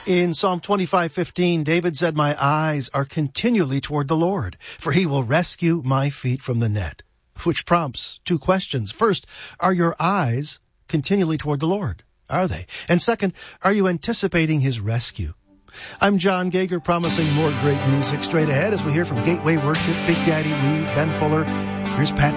In Psalm 25:15, David said, "My eyes are continually toward the Lord, for he will rescue my feet from the net." Which prompts two questions. First, are your eyes continually toward the Lord? Are they? And second, are you anticipating his rescue? I'm John Gager, promising more great music straight ahead as we hear from Gateway Worship, Big Daddy Weave, Ben Fuller. Here's Pat